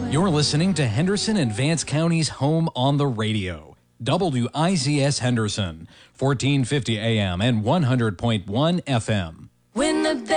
You're listening to Henderson and Vance County's home on the radio. WIZS Henderson, 1450 AM and 100.1 FM. When the